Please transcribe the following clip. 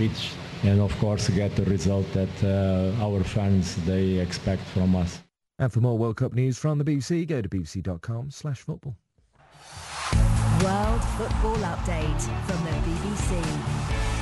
pitch and of course get the result that our fans they expect from us. And for more World Cup news from the BBC, go to bbc.com/football. World Football Update from the BBC.